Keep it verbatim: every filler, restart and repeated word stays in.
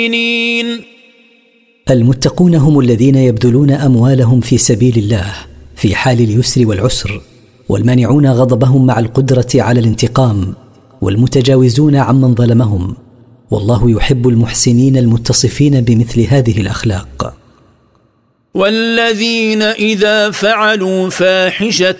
المتقون هم الذين يبذلون أموالهم في سبيل الله في حال اليسر والعسر، والمانعون غضبهم مع القدرة على الانتقام، والمتجاوزون عمن ظلمهم، والله يحب المحسنين المتصفين بمثل هذه الأخلاق. والذين إذا فعلوا فاحشة